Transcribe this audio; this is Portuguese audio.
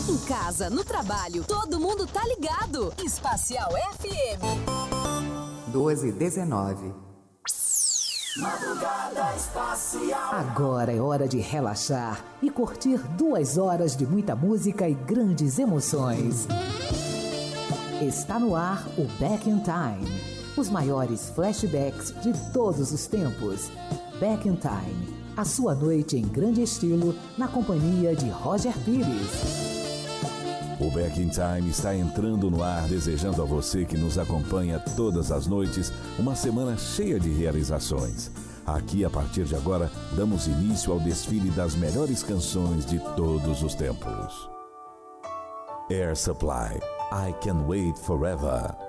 Em casa, no trabalho, todo mundo tá ligado. Espacial FM. 12h19. Madrugada Espacial. Agora é hora de relaxar e curtir 2 horas de muita música e grandes emoções. Está no ar o Back in Time. Os maiores flashbacks de todos os tempos. Back in Time. A sua noite em grande estilo na companhia de Roger Pires. O Back in Time está entrando no ar, desejando a você que nos acompanha todas as noites uma semana cheia de realizações. Aqui, a partir de agora, damos início ao desfile das melhores canções de todos os tempos. Air Supply, I Can Wait Forever.